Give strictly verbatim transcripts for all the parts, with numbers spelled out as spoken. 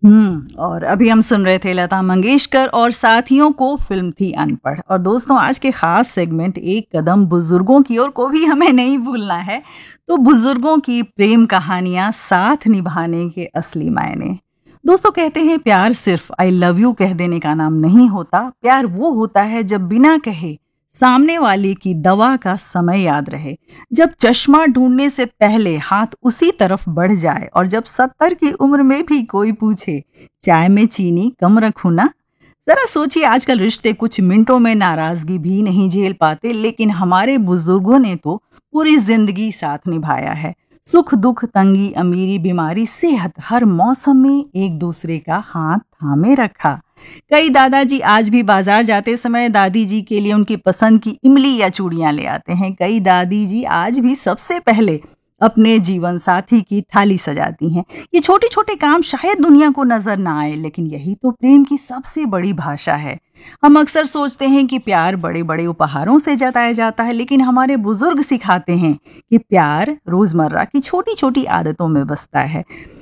हम्म और अभी हम सुन रहे थे लता मंगेशकर और साथियों को, फिल्म थी अनपढ़। और दोस्तों, आज के खास सेगमेंट एक कदम बुजुर्गों की ओर को भी हमें नहीं भूलना है। तो बुजुर्गों की प्रेम कहानियां, साथ निभाने के असली मायने। दोस्तों, कहते हैं प्यार सिर्फ आई लव यू कह देने का नाम नहीं होता। प्यार वो होता है जब बिना कहे सामने वाले की दवा का समय याद रहे, जब चश्मा ढूंढने से पहले हाथ उसी तरफ बढ़ जाए, और जब सत्तर की उम्र में भी कोई पूछे चाय में चीनी कम रखूं ना। जरा सोचिए, आजकल रिश्ते कुछ मिनटों में नाराजगी भी नहीं झेल पाते, लेकिन हमारे बुजुर्गों ने तो पूरी जिंदगी साथ निभाया है। सुख दुख, तंगी अमीरी, बीमारी सेहत, हर मौसम में एक दूसरे का हाथ थामे रखा। कई दादाजी आज भी बाजार जाते समय दादी जी के लिए उनकी पसंद की इमली या चूड़ियां ले आते हैं। कई दादी जी आज भी सबसे पहले अपने जीवन साथी की थाली सजाती हैं। ये छोटे छोटे काम शायद दुनिया को नजर ना आए, लेकिन यही तो प्रेम की सबसे बड़ी भाषा है। हम अक्सर सोचते हैं कि प्यार बड़े बड़े उपहारों से जताया जाता है, लेकिन हमारे बुजुर्ग सिखाते हैं कि प्यार रोजमर्रा की छोटी छोटी आदतों में बसता है।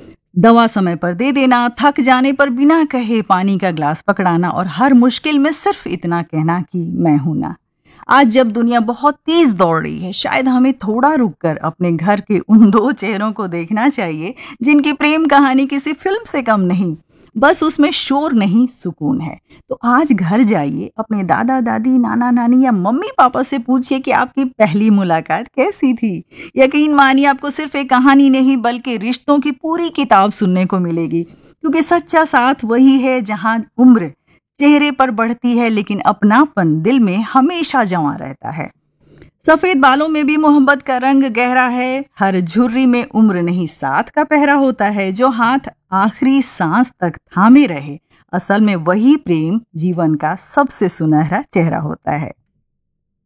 दवा समय पर दे देना, थक जाने पर बिना कहे पानी का ग्लास पकड़ाना, और हर मुश्किल में सिर्फ इतना कहना कि मैं हूं ना। आज जब दुनिया बहुत तेज दौड़ रही है, शायद हमें थोड़ा रुककर अपने घर के उन दो चेहरों को देखना चाहिए जिनकी प्रेम कहानी किसी फिल्म से कम नहीं, बस उसमें शोर नहीं, सुकून है। तो आज घर जाइए, अपने दादा दादी, नाना नानी या मम्मी पापा से पूछिए कि आपकी पहली मुलाकात कैसी थी। यकीन मानिए, आपको सिर्फ एक कहानी नहीं बल्कि रिश्तों की पूरी किताब सुनने को मिलेगी, क्योंकि सच्चा साथ वही है जहां उम्र चेहरे पर बढ़ती है, लेकिन अपनापन दिल में हमेशा जमा रहता है। सफेद बालों में भी मोहब्बत का रंग गहरा है, हर झुर्री में उम्र नहीं साथ का पहरा होता है, जो हाथ आखिरी सांस तक थामे रहे। असल में वही प्रेम जीवन का सबसे सुनहरा चेहरा होता है।